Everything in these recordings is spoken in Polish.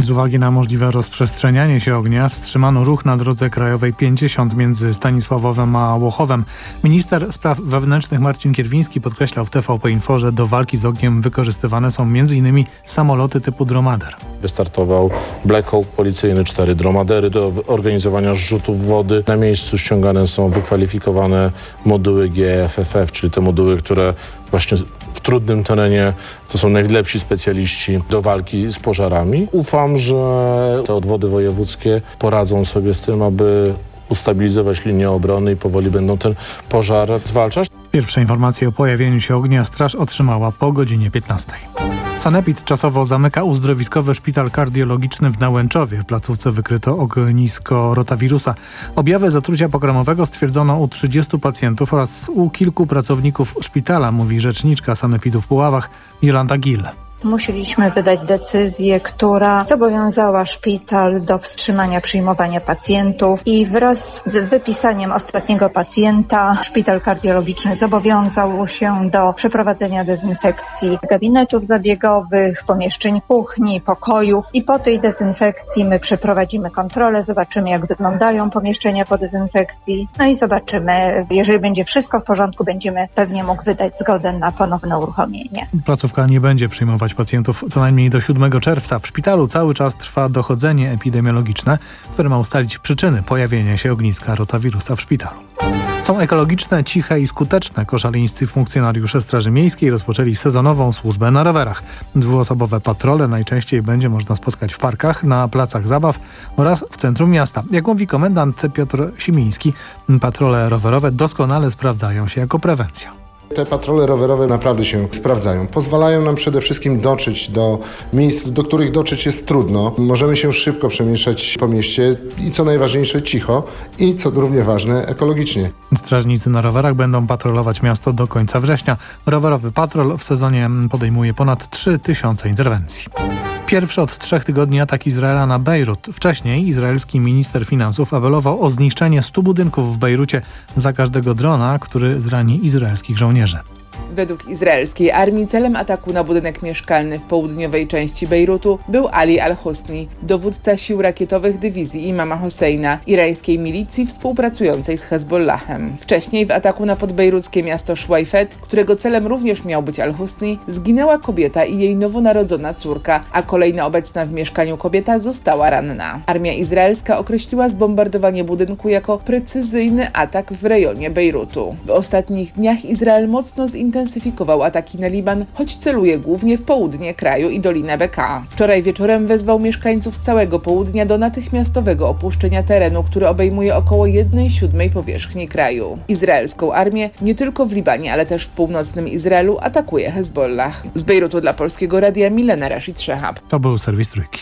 Z uwagi na możliwe rozprzestrzenianie się ognia wstrzymano ruch na drodze krajowej 50 między Stanisławowem a Łochowem. Minister spraw wewnętrznych Marcin Kierwiński podkreślał w TVP Info, że do walki z ogniem wykorzystywane są m.in. samoloty typu Dromader. Wystartował Black Hawk policyjny, 4 dromadery do organizowania zrzutów wody. Na miejscu ściągane są wykwalifikowane moduły GFFF, czyli te moduły, które właśnie w trudnym terenie to są najlepsi specjaliści do walki z pożarami. Ufam, że te odwody wojewódzkie poradzą sobie z tym, aby ustabilizować linię obrony i powoli będą ten pożar zwalczać. Pierwsze informacje o pojawieniu się ognia straż otrzymała po godzinie 15. Sanepid czasowo zamyka uzdrowiskowy szpital kardiologiczny w Nałęczowie. W placówce wykryto ognisko rotawirusa. Objawy zatrucia pokarmowego stwierdzono u 30 pacjentów oraz u kilku pracowników szpitala, mówi rzeczniczka Sanepidu w Puławach Jolanta Gil. Musieliśmy wydać decyzję, która zobowiązała szpital do wstrzymania przyjmowania pacjentów i wraz z wypisaniem ostatniego pacjenta szpital kardiologiczny zobowiązał się do przeprowadzenia dezynfekcji gabinetów zabiegowych, pomieszczeń kuchni, pokojów i po tej dezynfekcji my przeprowadzimy kontrolę, zobaczymy jak wyglądają pomieszczenia po dezynfekcji, no i zobaczymy, jeżeli będzie wszystko w porządku, będziemy pewnie mógł wydać zgodę na ponowne uruchomienie. Placówka nie będzie przyjmować pacjentów co najmniej do 7 czerwca. W szpitalu cały czas trwa dochodzenie epidemiologiczne, które ma ustalić przyczyny pojawienia się ogniska rotawirusa w szpitalu. Są ekologiczne, ciche i skuteczne. Koszalińscy funkcjonariusze Straży Miejskiej rozpoczęli sezonową służbę na rowerach. Dwuosobowe patrole najczęściej będzie można spotkać w parkach, na placach zabaw oraz w centrum miasta. Jak mówi komendant Piotr Simiński, patrole rowerowe doskonale sprawdzają się jako prewencja. Te patrole rowerowe naprawdę się sprawdzają. Pozwalają nam przede wszystkim dotrzeć do miejsc, do których dotrzeć jest trudno. Możemy się szybko przemieszczać po mieście i co najważniejsze cicho i co równie ważne ekologicznie. Strażnicy na rowerach będą patrolować miasto do końca września. Rowerowy patrol w sezonie podejmuje ponad 3000 interwencji. Pierwszy od 3 tygodni atak Izraela na Bejrut. Wcześniej izraelski minister finansów apelował o zniszczenie 100 budynków w Bejrucie za każdego drona, który zrani izraelskich żołnierzy. Według izraelskiej armii celem ataku na budynek mieszkalny w południowej części Bejrutu był Ali al-Husni, dowódca sił rakietowych dywizji Imama Hosseina, irańskiej milicji współpracującej z Hezbollahem. Wcześniej w ataku na podbejruckie miasto Szwajfet, którego celem również miał być al-Husni, zginęła kobieta i jej nowonarodzona córka, a kolejna obecna w mieszkaniu kobieta została ranna. Armia izraelska określiła zbombardowanie budynku jako precyzyjny atak w rejonie Bejrutu. W ostatnich dniach Izrael mocno zintensyfikował ataki na Liban, choć celuje głównie w południe kraju i Dolinę Bekaa. Wczoraj wieczorem wezwał mieszkańców całego południa do natychmiastowego opuszczenia terenu, który obejmuje około 1/7 powierzchni kraju. Izraelską armię nie tylko w Libanie, ale też w północnym Izraelu atakuje Hezbollah. Z Bejrutu dla Polskiego Radia Milena Rashid Szehab. To był serwis Trójki.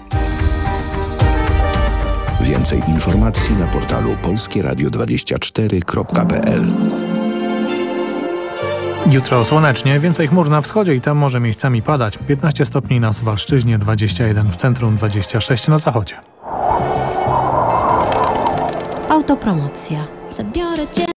Więcej informacji na portalu polskieradio24.pl. Jutro słonecznie, więcej chmur na wschodzie i tam może miejscami padać. 15 stopni na Suwalszczyźnie, 21 w centrum, 26 na zachodzie. Autopromocja. Zabiorę cię